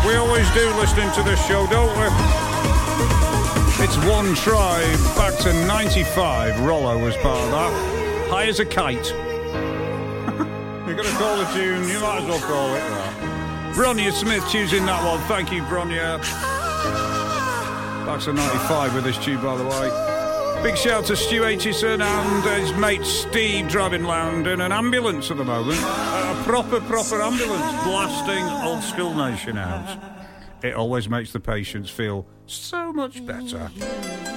We always do listening to this show, don't we? It's One Tribe, back to 95. Rollo was part of that. High as a kite. You're going to call the tune, you might as well call it that. Bronya Smith choosing that one. Thank you, Bronya. Back to 95 with this tune, by the way. Big shout to Stu Aitchison and his mate Steve driving round in an ambulance at the moment. A proper ambulance blasting Old School Nation out. It always makes the patients feel so much better.